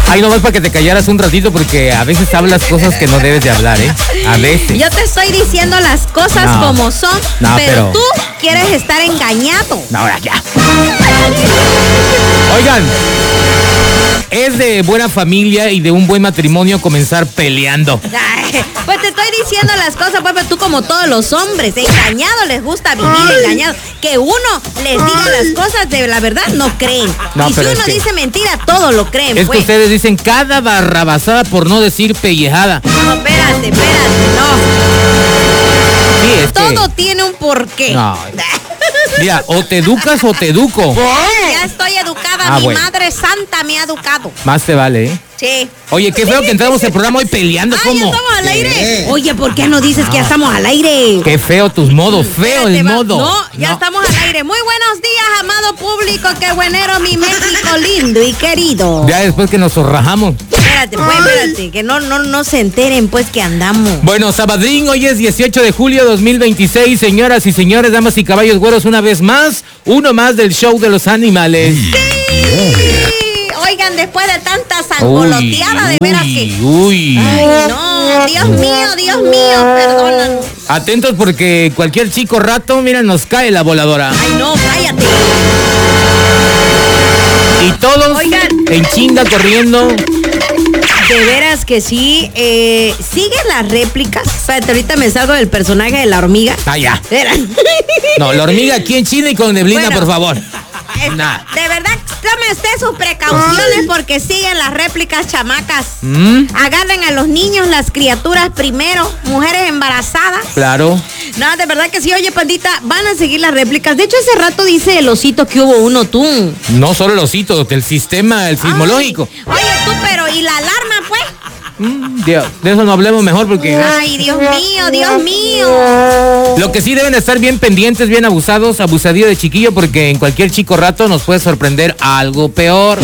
Ay, nomás para que te callaras un ratito porque a veces hablas cosas que no debes de hablar, ¿eh? A veces. Yo te estoy diciendo las cosas como son, pero tú quieres estar engañado. No, ahora ya. Oigan, es de buena familia y de un buen matrimonio comenzar peleando. Ay, pues te estoy diciendo las cosas, pues, pero tú como todos los hombres, engañados, les gusta vivir engañados. Que uno les diga las cosas de la verdad, no creen. No, y si uno dice mentira, todo lo creen. Es que ustedes dicen cada barrabasada por no decir pellejada. No, espérate, no. Sí, es todo tiene un porqué. No. Mira, o te educas o te educo. Ya estoy educada, mi madre santa me ha educado. Más te vale, ¿eh? Sí. Oye, qué feo que entramos el programa hoy peleando. Ay, ¿cómo? ¿ya estamos al aire? Oye, ¿por qué no dices que ya estamos al aire? Qué feo tus modos, feo el modo. No, ya estamos al aire. Muy buenos días, amado público, qué buenero mi México lindo y querido. Ya después que nos zorrajamos. Espérate, que no se enteren pues que andamos. Bueno, sabadrín, hoy es 18 de julio 2026, señoras y señores, damas y caballos güeros, una vez más, uno más del show de los animales. ¡Sí! Oigan, después de tanta sangoloteada, de veras que... Ay, no, Dios mío, perdónanos. Atentos porque cualquier chico rato, mira, nos cae la voladora. Ay, no, cállate. Y todos, oigan, en chinga corriendo. De veras que sí, siguen las réplicas. Espérate, ahorita me salgo del personaje de la hormiga. Ah, ya. No, la hormiga aquí en China y con neblina, por favor. De verdad, tome usted sus precauciones porque siguen las réplicas chamacas. Agarren a los niños, las criaturas primero, mujeres embarazadas. Claro. No, de verdad que sí, oye, pandita, van a seguir las réplicas. De hecho, hace rato dice el osito que hubo uno, tú. No solo el osito, del sistema, el sismológico. Oye, tú, pero ¿y la alarma, pues? Dios, de eso no hablemos mejor porque... Ay, Dios mío. Lo que sí deben estar bien pendientes, bien abusadillo de chiquillo, porque en cualquier chico rato nos puede sorprender algo peor.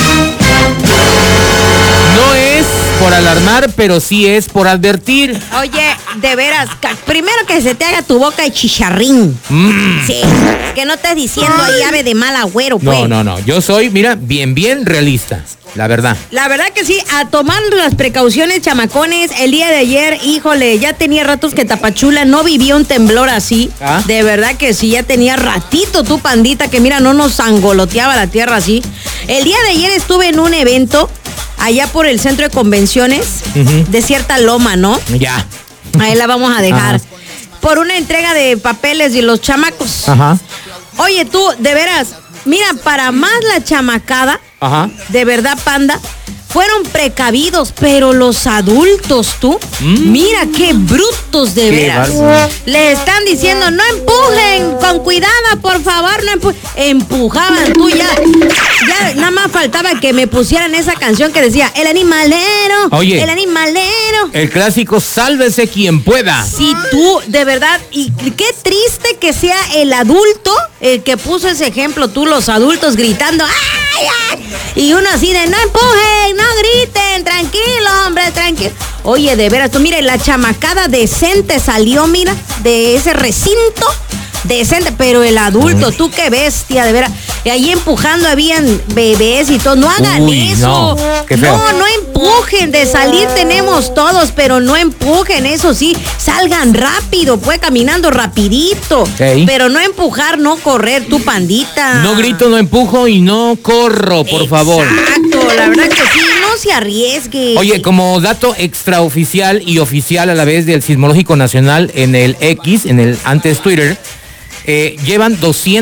No es por alarmar, pero sí es por advertir. Oye, de veras, primero que se te haga tu boca de chicharrín. Sí, que no estés diciendo ahí ave de mal agüero, pues. No, yo soy, mira, bien realista, la verdad. La verdad que sí, a tomar las precauciones, chamacones. El día de ayer, híjole, ya tenía ratos que Tapachula no vivía un temblor así. De verdad que sí, ya tenía ratito tu pandita, que mira, no nos sangoloteaba la tierra así. El día de ayer estuve en un evento allá por el centro de convenciones de cierta loma, ¿no? Ya. Ahí la vamos a dejar. Por una entrega de papeles y los chamacos. Oye, tú, de veras, mira, para más la chamacada, de verdad, panda, fueron precavidos, pero los adultos, tú, mira qué brutos de veras. Les están diciendo, no empujen, con cuidado, por favor, no empujen. Empujaban, tú ya nada más faltaba que me pusieran esa canción que decía, el animalero, oye, el animalero. El clásico, sálvese quien pueda. Sí, tú, de verdad, y qué triste que sea el adulto el que puso ese ejemplo, tú, los adultos gritando, ¡ay! Y uno así de, no empujen, no griten, tranquilo, hombre, tranquilo. Oye, de veras, tú, mire, la chamacada decente salió, mira, de ese recinto, decente, pero el adulto, tú qué bestia, de veras. Y ahí empujando habían bebés y todo. No hagan eso. No empujen. De salir tenemos todos, pero no empujen, eso sí. Salgan rápido, pues caminando rapidito. Pero no empujar, no correr, tu pandita. No grito, no empujo y no corro, por favor. Exacto, la verdad que sí, no se arriesgue. Oye, como dato extraoficial y oficial a la vez del Sismológico Nacional en el X, en el antes Twitter, llevan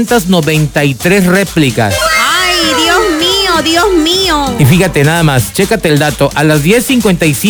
293 réplicas. ¡Ay, Dios mío! Y fíjate nada más, chécate el dato, a las 10:55